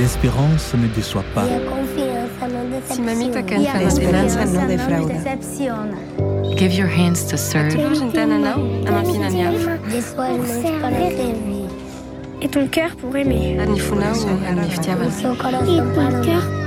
l'espérance ne déçoit pas. Si mamita kan La esperanza no defrauda. Give your hands to serve. Et ton cœur pour aimer. Et ton cœur